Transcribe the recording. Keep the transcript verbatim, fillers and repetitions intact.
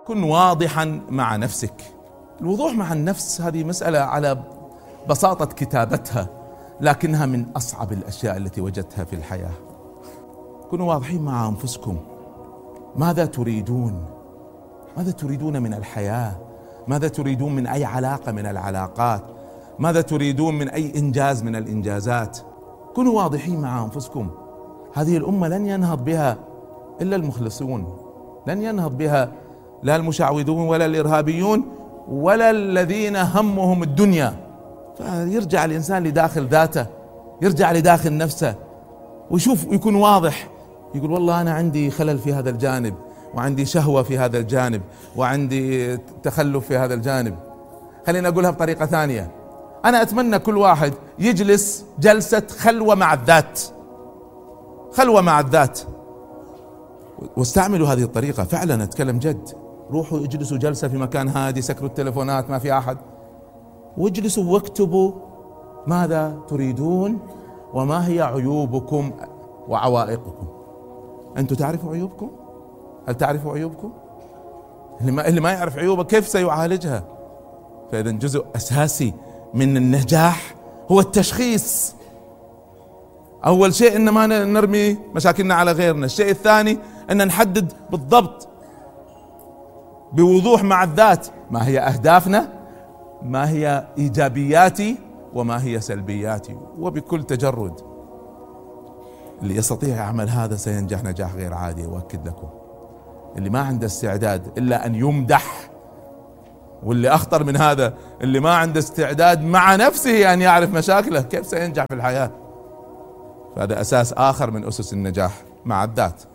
كن واضحا مع نفسك. الوضوح مع النفس هذه مسألة على بساطة كتابتها، لكنها من أصعب الأشياء التي وجدتها في الحياة. كونوا واضحين مع أنفسكم. ماذا تريدون؟ ماذا تريدون من الحياة؟ ماذا تريدون من أي علاقة من العلاقات؟ ماذا تريدون من أي إنجاز من الإنجازات؟ كونوا واضحين مع أنفسكم. هذه الأمة لن ينهض بها إلا المخلصون، لن ينهض بها لا المشعوذون ولا الإرهابيون ولا الذين همهم الدنيا. فيرجع الإنسان لداخل ذاته، يرجع لداخل نفسه ويشوف ويكون واضح، يقول والله أنا عندي خلل في هذا الجانب، وعندي شهوة في هذا الجانب، وعندي تخلف في هذا الجانب. خلينا أقولها بطريقة ثانية، أنا أتمنى كل واحد يجلس جلسة خلوة مع الذات، خلوة مع الذات، واستعملوا هذه الطريقة. فعلا أتكلم جد، روحوا اجلسوا جلسة في مكان هادي، سكروا التلفونات، ما في أحد، واجلسوا واكتبوا ماذا تريدون وما هي عيوبكم وعوائقكم. أنتم تعرفوا عيوبكم؟ هل تعرفوا عيوبكم؟ اللي ما, اللي ما يعرف عيوبه كيف سيعالجها؟ فإذا جزء أساسي من النجاح هو التشخيص. أول شيء إن ما نرمي مشاكلنا على غيرنا. الشيء الثاني أن نحدد بالضبط بوضوح مع الذات ما هي أهدافنا، ما هي إيجابياتي وما هي سلبياتي، وبكل تجرد. اللي يستطيع يعمل هذا سينجح نجاح غير عادي، أؤكد لكم. اللي ما عنده استعداد إلا أن يمدح، واللي أخطر من هذا اللي ما عنده استعداد مع نفسه أن يعرف مشاكله، كيف سينجح في الحياة؟ فهذا أساس آخر من أسس النجاح مع الذات.